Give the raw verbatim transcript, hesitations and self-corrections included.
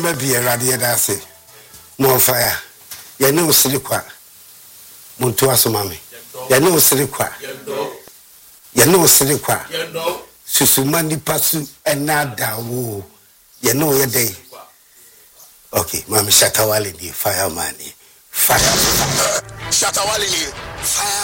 Maybe a radio that's it. More fire. You know, Silicua. Montuaso Mammy. You know, Silicua. You know, Silicua. Susumani Passu and Nada. Woo. You know your day. Okay, Mammy Shatawali, fireman. Fire. Shatawali, fire.